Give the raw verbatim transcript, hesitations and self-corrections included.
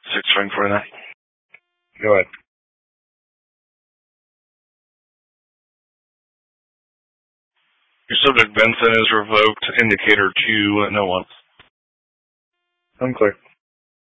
Six string forty-nine. Go ahead. Your subject Benson is revoked. Indicator two, no one. Unclear.